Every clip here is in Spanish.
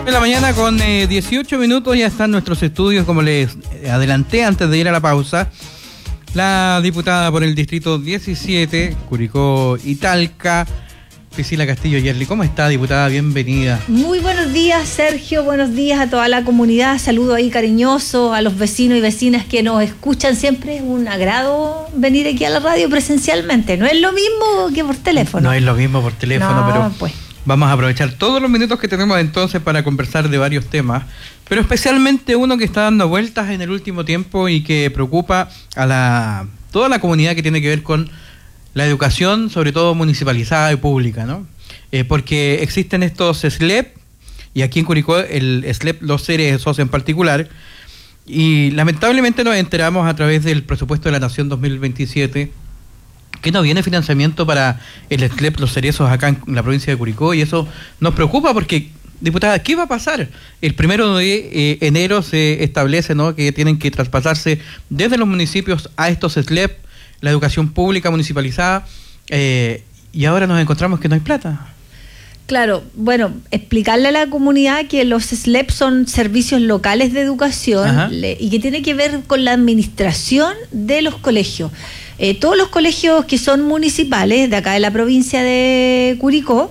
De la mañana con 18 minutos ya están nuestros estudios, como les adelanté antes de ir a la pausa. La diputada por el distrito 17, Curicó y Talca, Priscila Castillo Yerli. ¿Cómo está, diputada? Bienvenida. Muy buenos días, Sergio. Buenos días a toda la comunidad. Saludo ahí cariñoso a los vecinos y vecinas que nos escuchan. Siempre es un agrado venir aquí a la radio presencialmente. No es lo mismo que por teléfono. No es lo mismo por teléfono, no, pero pues vamos a aprovechar todos los minutos que tenemos entonces para conversar de varios temas, pero especialmente uno que está dando vueltas en el último tiempo y que preocupa a toda la comunidad, que tiene que ver con la educación, sobre todo municipalizada y pública, ¿no? Porque existen estos SLEP, y aquí en Curicó el SLEP Los Ceres SOS en particular, y lamentablemente nos enteramos a través del presupuesto de la Nación 2027 que no viene financiamiento para el SLEP Los Cerezos acá en la provincia de Curicó, y eso nos preocupa porque, diputada, ¿qué va a pasar? El 1 de enero se establece, ¿no?, que tienen que traspasarse desde los municipios a estos SLEP, la educación pública municipalizada, y ahora nos encontramos que no hay plata. claro, bueno, explicarle a la comunidad que los SLEP son servicios locales de educación y que tiene que ver con la administración de los colegios. Todos los colegios que son municipales de acá de la provincia de Curicó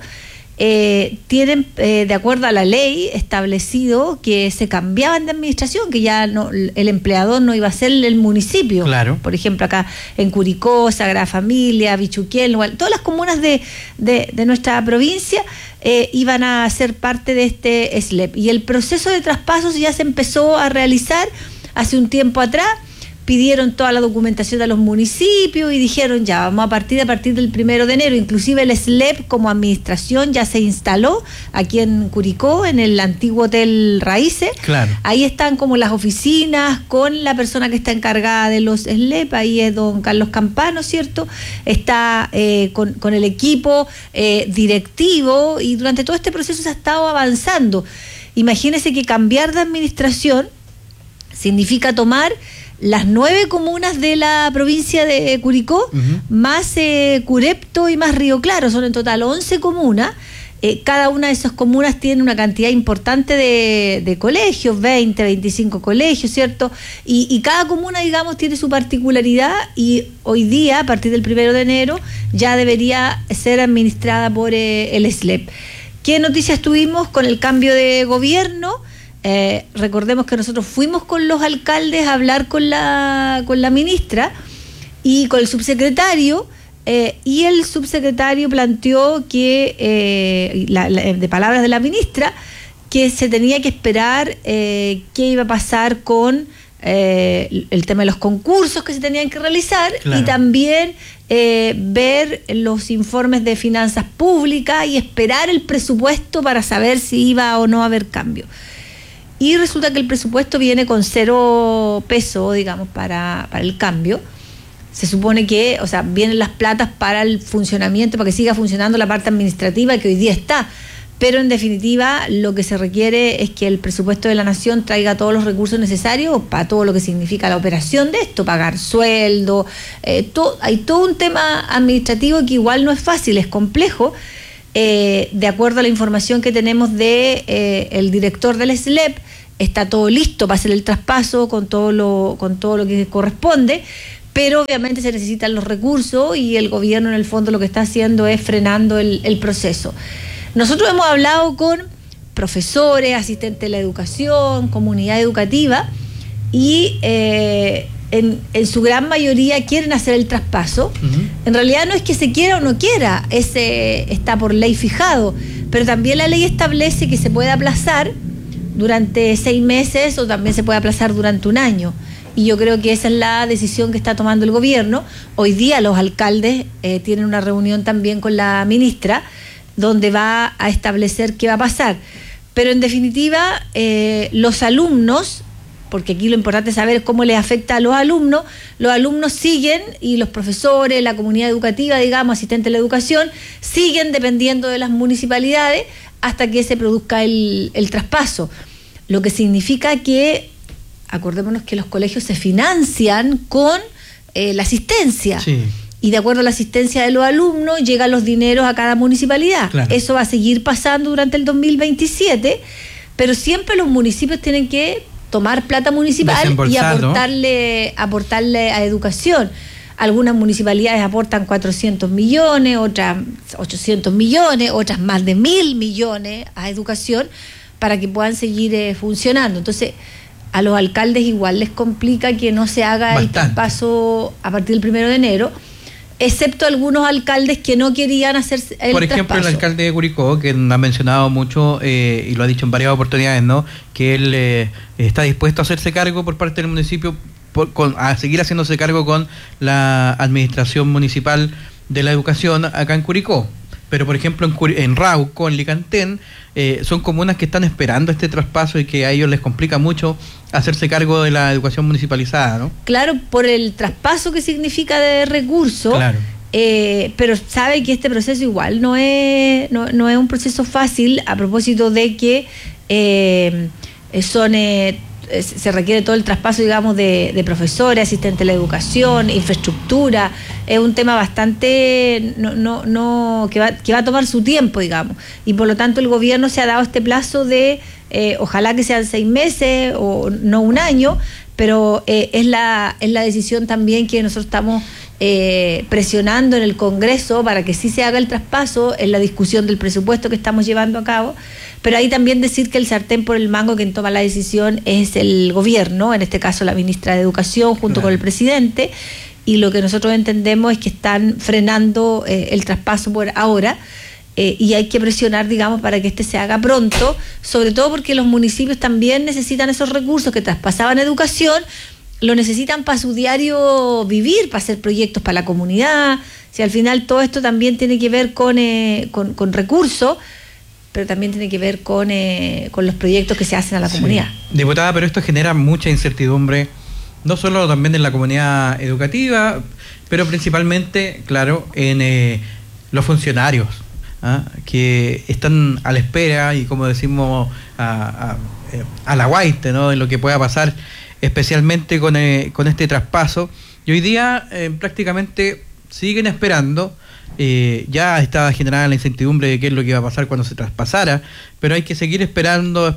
tienen, de acuerdo a la ley, establecido que se cambiaban de administración, que ya no, el empleador no iba a ser el municipio. Claro. Por ejemplo, acá en Curicó, Sagrada Familia, Bichuquiel, todas las comunas de nuestra provincia iban a ser parte de este SLEP. Y el proceso de traspasos ya se empezó a realizar hace un tiempo atrás. Pidieron toda la documentación a los municipios y dijeron ya, vamos a partir del 1 de enero. Inclusive el SLEP como administración ya se instaló aquí en Curicó, en el antiguo Hotel Raíces. Claro. Ahí están como las oficinas con la persona que está encargada de los SLEP, ahí es don Carlos Campano, ¿cierto? Está con el equipo directivo, y durante todo este proceso se ha estado avanzando. Imagínense que cambiar de administración significa tomar las 9 comunas de la provincia de Curicó, más Curepto y más Río Claro. Son en total 11 comunas. Cada una de esas comunas tiene una cantidad importante de colegios, 20, 25 colegios, ¿cierto? Y cada comuna, digamos, tiene su particularidad, y hoy día, a partir del 1 de enero, ya debería ser administrada por el SLEP. ¿Qué noticias tuvimos con el cambio de gobierno? Recordemos que nosotros fuimos con los alcaldes a hablar con la ministra y con el subsecretario, y el subsecretario planteó que, de palabras de la ministra, que se tenía que esperar qué iba a pasar con el tema de los concursos que se tenían que realizar. Claro. Y también ver los informes de finanzas públicas y esperar el presupuesto para saber si iba o no a haber cambio. Y resulta que el presupuesto viene con 0 peso, digamos, para el cambio. Se supone que, o sea, vienen las platas para el funcionamiento, para que siga funcionando la parte administrativa que hoy día está. Pero en definitiva, lo que se requiere es que el presupuesto de la Nación traiga todos los recursos necesarios para todo lo que significa la operación de esto, pagar sueldo. Hay todo un tema administrativo que igual no es fácil, es complejo. De acuerdo a la información que tenemos de el director del SLEP, está todo listo para hacer el traspaso con todo lo que corresponde, pero obviamente se necesitan los recursos, y el gobierno en el fondo lo que está haciendo es frenando el proceso. Nosotros hemos hablado con profesores, asistentes de la educación, comunidad educativa, y en su gran mayoría quieren hacer el traspaso. En realidad no es que se quiera o no quiera, está por ley fijado, pero también la ley establece que se puede aplazar durante 6 meses o también se puede aplazar durante 1 año. Y yo creo que esa es la decisión que está tomando el gobierno. Hoy día los alcaldes tienen una reunión también con la ministra, donde va a establecer qué va a pasar. Pero en definitiva, los alumnos, porque aquí lo importante es saber cómo les afecta a los alumnos siguen, y los profesores, la comunidad educativa, digamos, asistentes de la educación, siguen dependiendo de las municipalidades hasta que se produzca el traspaso. Lo que significa que, acordémonos que los colegios se financian con la asistencia. Sí. Y de acuerdo a la asistencia de los alumnos, llegan los dineros a cada municipalidad. Claro. Eso va a seguir pasando durante el 2027, pero siempre los municipios tienen que tomar plata municipal y aportarle a educación. Algunas municipalidades aportan 400 millones, otras 800 millones, otras más de 1.000 millones a educación para que puedan seguir funcionando. Entonces, a los alcaldes igual les complica que no se haga el traspaso a partir del 1 de enero, excepto algunos alcaldes que no querían hacer el traspaso. Por ejemplo, el alcalde de Curicó, que ha mencionado mucho y lo ha dicho en varias oportunidades, ¿no?, que él está dispuesto a hacerse cargo por parte del municipio, a seguir haciéndose cargo con la administración municipal de la educación acá en Curicó. Pero, por ejemplo, en Rauco, en Licantén, son comunas que están esperando este traspaso y que a ellos les complica mucho hacerse cargo de la educación municipalizada, ¿no? Claro, por el traspaso que significa de recursos, claro. Pero sabe que este proceso igual no es un proceso fácil, a propósito de que se requiere todo el traspaso, digamos, de profesores, asistentes de la educación, infraestructura. Es un tema bastante que va a tomar su tiempo, digamos, y por lo tanto el gobierno se ha dado este plazo de ojalá que sean 6 meses o no un año, pero es la decisión también que nosotros estamos presionando en el Congreso para que sí se haga el traspaso en la discusión del presupuesto que estamos llevando a cabo. Pero ahí también decir que el sartén por el mango quien toma la decisión es el gobierno, en este caso la ministra de Educación junto con el presidente, y lo que nosotros entendemos es que están frenando el traspaso por ahora, y hay que presionar, digamos, para que este se haga pronto, sobre todo porque los municipios también necesitan esos recursos que traspasaban educación, lo necesitan para su diario vivir, para hacer proyectos para la comunidad. Si al final todo esto también tiene que ver con recursos, pero también tiene que ver con los proyectos que se hacen a la comunidad. Diputada, pero esto genera mucha incertidumbre, no solo también en la comunidad educativa, pero principalmente, claro, en los funcionarios, que están a la espera y, como decimos, a la guaite, ¿no?, de lo que pueda pasar, especialmente con este traspaso. Y hoy día prácticamente siguen esperando. Ya estaba generada la incertidumbre de qué es lo que iba a pasar cuando se traspasara, pero hay que seguir esperando,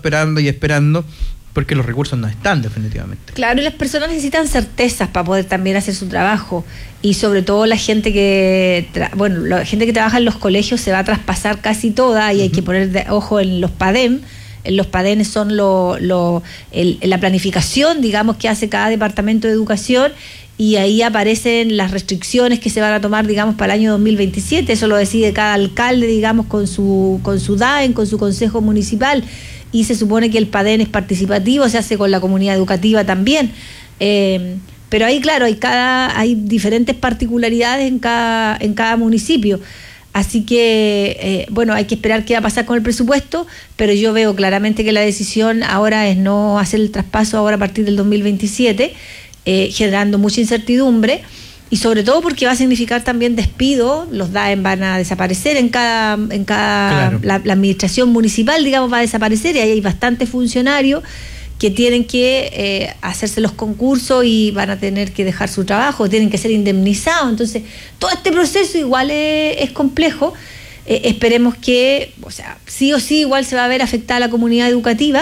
porque los recursos no están definitivamente. Claro, y las personas necesitan certezas para poder también hacer su trabajo, y sobre todo la gente la gente que trabaja en los colegios se va a traspasar casi toda, y hay que poner ojo en los PADEM. Los PADEM son la planificación, digamos, que hace cada departamento de educación, y ahí aparecen las restricciones que se van a tomar, digamos, para el año 2027. Eso lo decide cada alcalde, digamos, con su DAEM, con su consejo municipal, y se supone que el PADEM es participativo, se hace con la comunidad educativa también. Pero ahí, claro, hay diferentes particularidades en cada municipio. Así que, hay que esperar qué va a pasar con el presupuesto, pero yo veo claramente que la decisión ahora es no hacer el traspaso ahora a partir del 2027, generando mucha incertidumbre, y sobre todo porque va a significar también despido. Los DAEM van a desaparecer en cada claro. La administración municipal, digamos, va a desaparecer, y ahí hay bastantes funcionarios que tienen que hacerse los concursos y van a tener que dejar su trabajo, tienen que ser indemnizados. Entonces, todo este proceso igual es complejo. Esperemos que, sí o sí igual se va a ver afectada la comunidad educativa,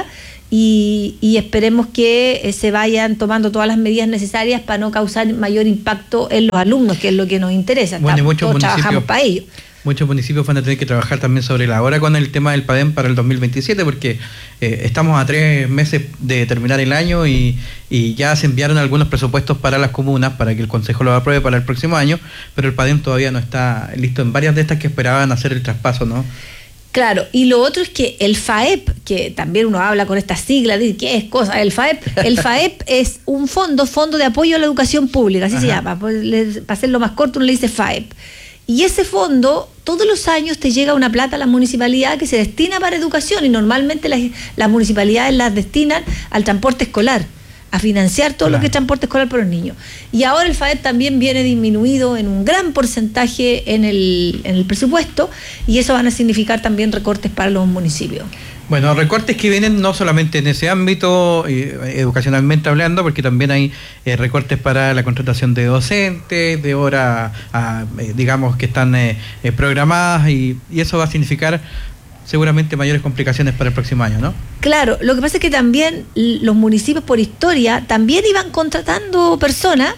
y esperemos que se vayan tomando todas las medidas necesarias para no causar mayor impacto en los alumnos, que es lo que nos interesa. Bueno, todos trabajamos para ello. Muchos municipios van a tener que trabajar también sobre la hora con el tema del PADEM para el 2027, porque estamos a 3 meses de terminar el año y ya se enviaron algunos presupuestos para las comunas para que el Consejo lo apruebe para el próximo año, pero el PADEM todavía no está listo en varias de estas que esperaban hacer el traspaso, ¿no? Claro, y lo otro es que el FAEP, que también uno habla con estas siglas, dice, ¿qué es cosa? El FAEP es un fondo de apoyo a la educación pública, así se llama, para hacerlo más corto uno le dice FAEP. Y ese fondo, todos los años te llega una plata a la municipalidad que se destina para educación, y normalmente las municipalidades las destinan al transporte escolar, a financiar todo lo que es transporte escolar para los niños. Y ahora el FAEP también viene disminuido en un gran porcentaje en el presupuesto, y eso van a significar también recortes para los municipios. Bueno, recortes que vienen no solamente en ese ámbito, educacionalmente hablando, porque también hay recortes para la contratación de docentes, de horas, digamos, que están programadas, y eso va a significar seguramente mayores complicaciones para el próximo año, ¿no? Claro, lo que pasa es que también los municipios por historia también iban contratando personas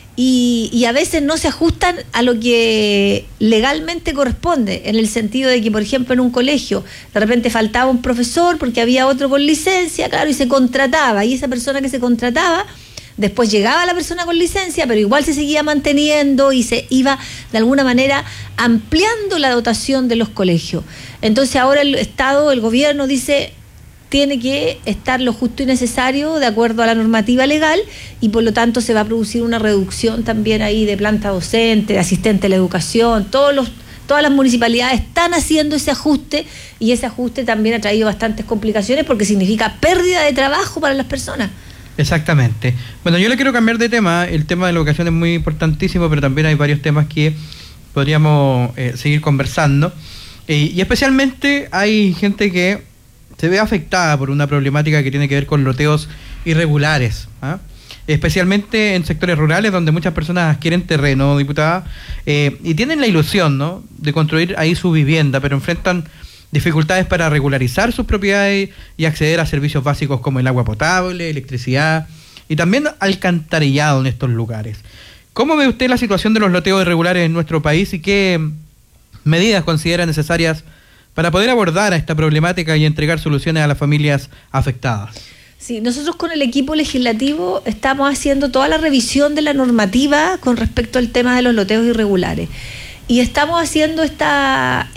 y a veces no se ajustan a lo que legalmente corresponde, en el sentido de que, por ejemplo, en un colegio de repente faltaba un profesor porque había otro con licencia, claro, y se contrataba, y esa persona que se contrataba, después llegaba la persona con licencia, pero igual se seguía manteniendo y se iba de alguna manera ampliando la dotación de los colegios. Entonces ahora el Estado, el gobierno dice, tiene que estar lo justo y necesario de acuerdo a la normativa legal, y por lo tanto se va a producir una reducción también ahí de planta docente, de asistente de la educación. Todas las municipalidades están haciendo ese ajuste, y ese ajuste también ha traído bastantes complicaciones porque significa pérdida de trabajo para las personas. Exactamente. Bueno, yo le quiero cambiar de tema. El tema de la educación es muy importantísimo, pero también hay varios temas que podríamos seguir conversando. Y especialmente hay gente que se ve afectada por una problemática que tiene que ver con loteos irregulares, ¿ah? Especialmente en sectores rurales donde muchas personas adquieren terreno, diputada, y tienen la ilusión, ¿no?, de construir ahí su vivienda, pero enfrentan dificultades para regularizar sus propiedades y acceder a servicios básicos como el agua potable, electricidad y también alcantarillado en estos lugares. ¿Cómo ve usted la situación de los loteos irregulares en nuestro país y qué medidas considera necesarias para poder abordar a esta problemática y entregar soluciones a las familias afectadas? Sí, nosotros con el equipo legislativo estamos haciendo toda la revisión de la normativa con respecto al tema de los loteos irregulares. Y estamos haciendo esta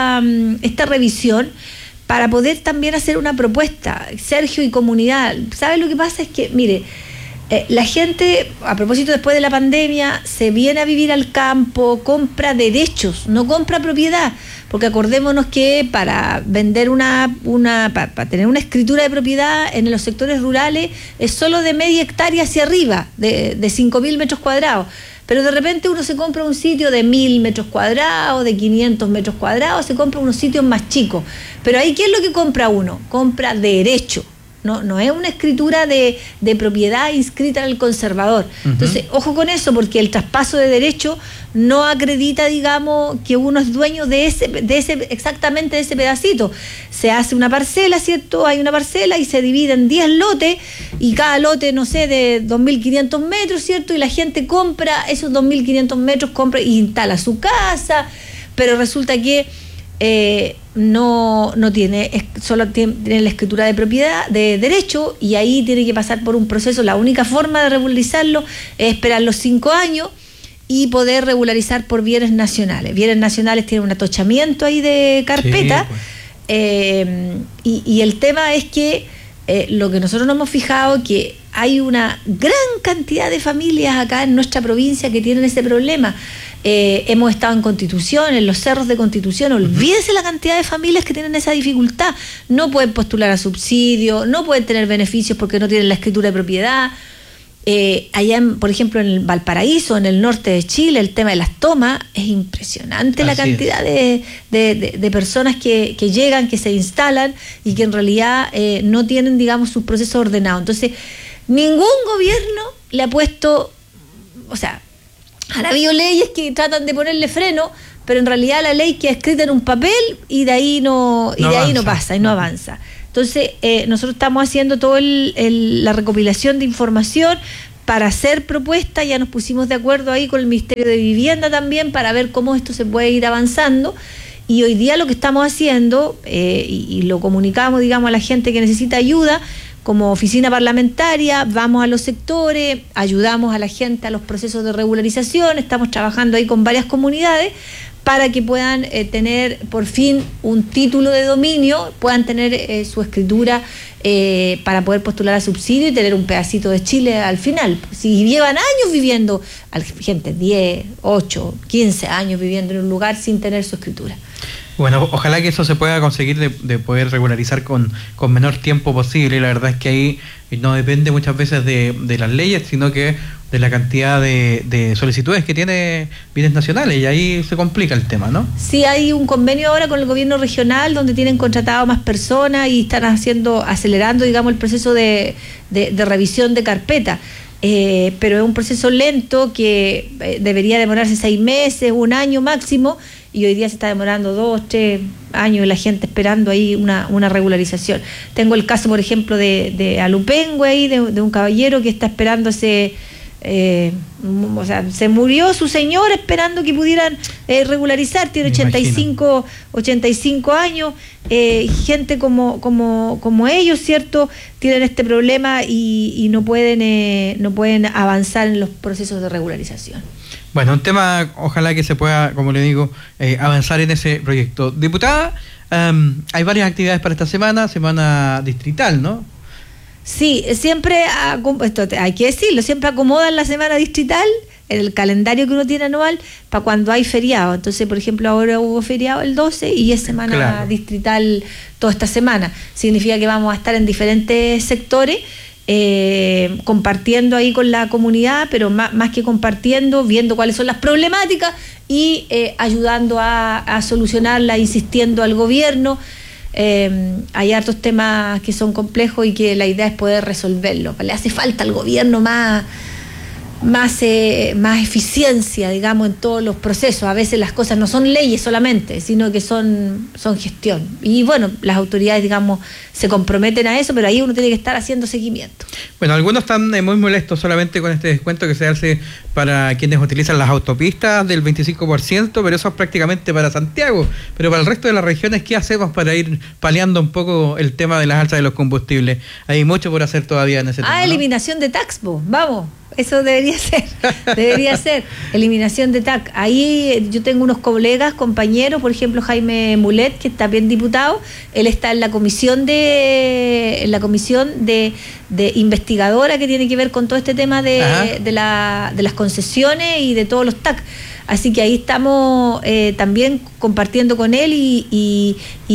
revisión para poder también hacer una propuesta, Sergio y comunidad. ¿Sabe lo que pasa? Es que, mire, la gente, a propósito después de la pandemia, se viene a vivir al campo, compra derechos, no compra propiedad, porque acordémonos que para vender para tener una escritura de propiedad en los sectores rurales es solo de media hectárea hacia arriba, de 5.000 metros cuadrados. Pero de repente uno se compra un sitio de 1.000 metros cuadrados, de 500 metros cuadrados, se compra unos sitios más chicos. Pero ahí, ¿qué es lo que compra uno? Compra derecho. No es una escritura de propiedad inscrita en el conservador. Uh-huh. Entonces, ojo con eso, porque el traspaso de derecho no acredita, digamos, que uno es dueño exactamente de ese pedacito. Se hace una parcela, ¿cierto? Hay una parcela y se divide en 10 lotes, y cada lote, no sé, de 2.500 metros, ¿cierto? Y la gente compra esos 2.500 metros, compra y instala su casa, pero resulta que no tiene, solo tiene la escritura de propiedad, de derecho, y ahí tiene que pasar por un proceso. La única forma de regularizarlo es esperar los 5 años y poder regularizar por bienes nacionales. Bienes nacionales tienen un atochamiento ahí de carpeta. Sí, pues. Y el tema es que lo que nosotros nos hemos fijado, que hay una gran cantidad de familias acá en nuestra provincia que tienen ese problema. Hemos estado en Constitución, en los cerros de Constitución. Olvídense la cantidad de familias que tienen esa dificultad. No pueden postular a subsidios, no pueden tener beneficios porque no tienen la escritura de propiedad. Allá, por ejemplo, en el Valparaíso, en el norte de Chile, el tema de las tomas, es impresionante. Así la cantidad de personas que llegan, que se instalan y que en realidad no tienen, digamos, sus procesos ordenados. Entonces, ningún gobierno le ha puesto, o sea, han habido leyes que tratan de ponerle freno, pero en realidad la ley queda escrita en un papel y de ahí no pasa y no avanza. Entonces, nosotros estamos haciendo toda la recopilación de información para hacer propuestas. Ya nos pusimos de acuerdo ahí con el Ministerio de Vivienda también para ver cómo esto se puede ir avanzando. Y hoy día lo que estamos haciendo, y lo comunicamos, digamos, a la gente que necesita ayuda, como oficina parlamentaria, vamos a los sectores, ayudamos a la gente a los procesos de regularización, estamos trabajando ahí con varias comunidades para que puedan tener por fin un título de dominio, puedan tener su escritura para poder postular a subsidio y tener un pedacito de Chile al final. Si llevan años viviendo, gente 10, 8, 15 años viviendo en un lugar sin tener su escritura. Bueno, ojalá que eso se pueda conseguir de poder regularizar con menor tiempo posible. La verdad es que ahí no depende muchas veces de las leyes, sino que de la cantidad de solicitudes que tiene bienes nacionales, y ahí se complica el tema, ¿no? Sí, hay un convenio ahora con el gobierno regional donde tienen contratado más personas y están acelerando, digamos, el proceso de revisión de carpeta. Pero es un proceso lento que debería demorarse 6 meses, 1 año máximo, y hoy día se está demorando 2, 3 años la gente esperando ahí una regularización. Tengo el caso, por ejemplo, de Alupengo ahí, de un caballero que está esperándose, o sea, se murió su señor esperando que pudieran regularizar, tiene 85 años, gente como ellos, ¿cierto? Tienen este problema y no pueden avanzar en los procesos de regularización. Bueno, un tema, ojalá que se pueda, como le digo, avanzar en ese proyecto. Diputada, hay varias actividades para esta semana distrital, ¿no? Sí, siempre, esto hay que decirlo, siempre acomodan la semana distrital, el calendario que uno tiene anual, para cuando hay feriado. Entonces, por ejemplo, ahora hubo feriado el 12 y es semana distrital toda esta semana. Significa que vamos a estar en diferentes sectores, compartiendo ahí con la comunidad, pero más que compartiendo, viendo cuáles son las problemáticas y ayudando a solucionarlas, insistiendo al gobierno. Hay hartos temas que son complejos y que la idea es poder resolverlo. Le hace falta al gobierno más eficiencia, digamos, en todos los procesos. A veces las cosas no son leyes solamente, sino que son gestión. Y bueno, las autoridades, digamos, se comprometen a eso, pero ahí uno tiene que estar haciendo seguimiento. Bueno, algunos están muy molestos solamente con este descuento que se hace para quienes utilizan las autopistas del 25%, pero eso es prácticamente para Santiago. Pero para el resto de las regiones, ¿qué hacemos para ir paliando un poco el tema de las alzas de los combustibles? Hay mucho por hacer todavía en ese tema, ¿no? Eliminación de Taxpo, vamos. Eso debería ser, eliminación de TAC. Ahí yo tengo unos colegas, compañeros, por ejemplo Jaime Mulet, que está bien diputado, él está en la comisión de investigadora que tiene que ver con todo este tema de las concesiones y de todos los TAC. Así que ahí estamos también compartiendo con él y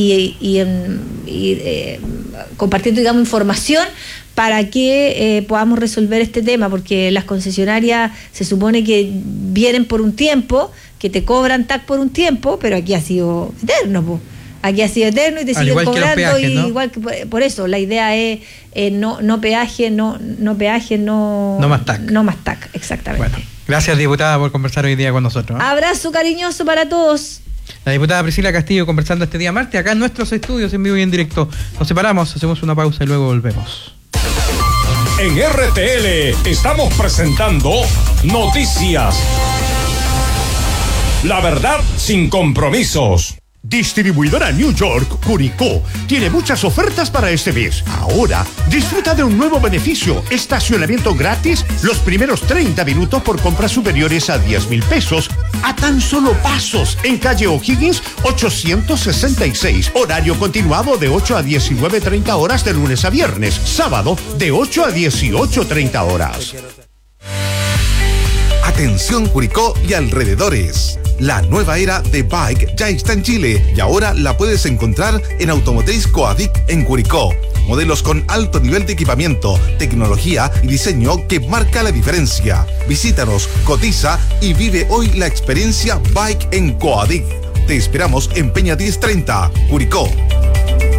compartiendo, digamos, información para que podamos resolver este tema, porque las concesionarias se supone que vienen por un tiempo, que te cobran TAC por un tiempo, pero aquí ha sido eterno, po. Aquí ha sido eterno y te siguen cobrando, peajes, ¿no? Igual que por eso la idea es no peaje, no más TAC. No más TAC, exactamente. Bueno, gracias, diputada, por conversar hoy día con nosotros, ¿eh? Abrazo cariñoso para todos. La diputada Priscila Castillo conversando este día martes acá en nuestros estudios en vivo y en directo. Nos separamos, hacemos una pausa y luego volvemos. En RTL estamos presentando Noticias. La verdad sin compromisos. Distribuidora New York, Curicó, tiene muchas ofertas para este mes. Ahora, disfruta de un nuevo beneficio: estacionamiento gratis los primeros 30 minutos por compras superiores a 10,000 pesos, a tan solo pasos, en calle O'Higgins 866. Horario continuado de 8 a 19:30 horas de lunes a viernes. Sábado de 8 a 18:30 horas. Atención Curicó y alrededores. La nueva era de Bike ya está en Chile y ahora la puedes encontrar en Automotriz Coadic en Curicó. Modelos con alto nivel de equipamiento, tecnología y diseño que marca la diferencia. Visítanos, cotiza y vive hoy la experiencia Bike en Coadic. Te esperamos en Peña 1030, Curicó.